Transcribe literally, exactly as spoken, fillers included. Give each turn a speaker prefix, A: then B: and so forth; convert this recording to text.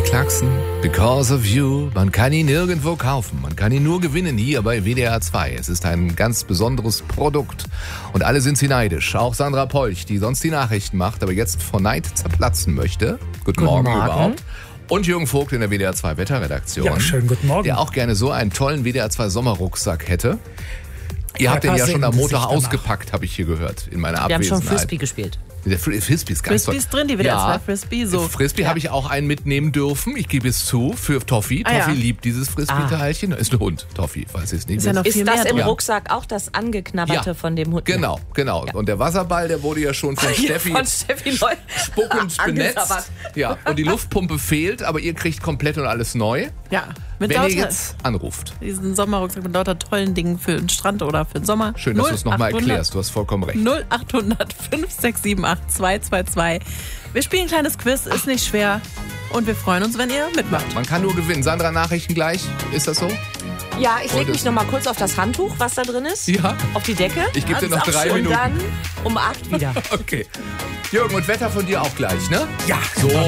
A: Clarkson, Because of You. Man kann ihn nirgendwo kaufen. Man kann ihn nur gewinnen hier bei W D R zwei. Es ist ein ganz besonderes Produkt. Und alle sind sie neidisch. Auch Sandra Polch, die sonst die Nachrichten macht, aber jetzt vor Neid zerplatzen möchte. Guten,
B: Guten
A: Morgen,
B: Morgen
A: überhaupt. Und Jürgen Vogt in der W D R zwei Wetterredaktion.
B: Ja, schönen guten Morgen.
A: Der auch gerne so einen tollen W D R zwei Sommerrucksack hätte. Ihr habt
B: Ja,
A: den ja schon am
B: sehen Sie
A: Montag
B: sich danach.
A: ausgepackt, habe ich hier gehört, in meiner
C: Wir haben
A: Abwesenheit.
C: schon Frisbee gespielt.
A: Der Fr- Frisbee ist ganz
C: Frisbee ist
A: toll.
C: drin, die W D R zwei
A: Ja,
C: Frisbee. So.
A: Frisbee
C: Ja.
A: habe ich auch einen mitnehmen dürfen. Ich gebe es zu, für Toffi.
C: Ah,
A: Toffi
C: ja.
A: liebt dieses Frisbee-Teilchen. Ist ein Hund, Toffi, falls ihr es nicht
C: Ist ja
A: wisst.
C: noch viel
D: Ist das
C: mehr
D: im
C: drin.
D: Rucksack auch das Angeknabberte
A: Ja.
D: von dem Hund?
A: Genau, genau. Und der Wasserball, der wurde ja schon von Steffi
D: Von Steffi Neu.
A: spuckend benetzt.
D: Angesabbert.
A: Ja, und die Luftpumpe fehlt, aber ihr kriegt komplett und alles neu,
C: Ja, mit
A: wenn
C: lauter,
A: ihr jetzt anruft.
C: diesen Sommerrucksack mit lauter tollen Dingen für den Strand oder für den Sommer.
A: Schön, dass du es nochmal
C: null achthundert
A: erklärst. Du hast vollkommen recht.
C: null achthundert fünf sechs sieben acht zwei zwei zwei. Wir spielen ein kleines Quiz, ist nicht schwer. Und wir freuen uns, wenn ihr mitmacht.
A: Man kann nur gewinnen. Sandra, Nachrichten gleich. Ist das so?
D: Ja, ich
A: Heute-
D: lege mich noch mal kurz auf das Handtuch, was da drin ist.
A: Ja.
D: Auf die Decke.
A: Ich gebe dir noch drei
D: Und
A: Minuten.
D: dann um acht wieder.
A: Okay. Jürgen, und Wetter von dir auch gleich, ne?
B: Ja,
A: So.